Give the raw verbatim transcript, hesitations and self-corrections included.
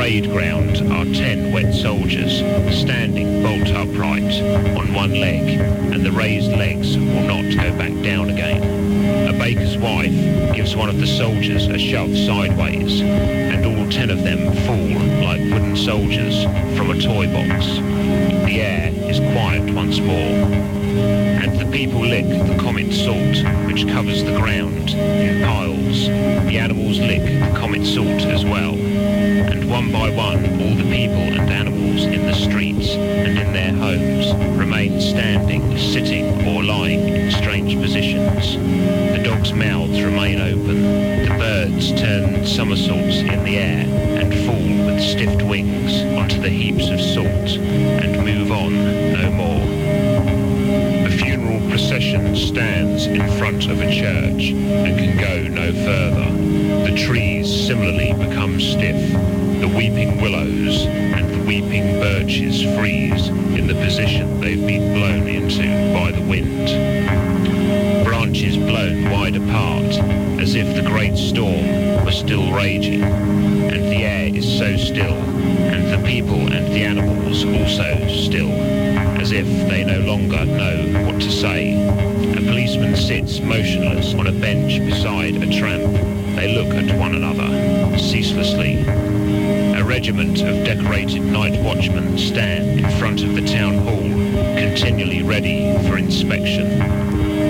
parade ground are ten wet soldiers standing bolt upright on one leg, and the raised legs will not go back down again. A baker's wife gives one of the soldiers a shove sideways, and all ten of them fall like wooden soldiers from a toy box. The air is quiet once more, and the people lick the comet salt which covers the ground in piles. The animals lick the comet salt as well, and one by one all the people and animals in the streets and in their homes remain standing, sitting or lying in strange positions. The dogs' mouths remain open, the birds turn somersaults in the air and fall with stiff wings onto the heaps of salt and move on no more. The funeral procession stands in front of a church and can go no further. The trees similarly become stiff. The weeping willows and the weeping birches freeze in the position they've been blown into by the wind. Branches blown wide apart as if the great storm was still raging, and the air is so still, and the people and the animals also still, as if they no longer know what to say. A policeman sits motionless on a bench beside a tramp. They look at one another ceaselessly. A regiment of decorated night watchmen stand in front of the town hall, continually ready for inspection.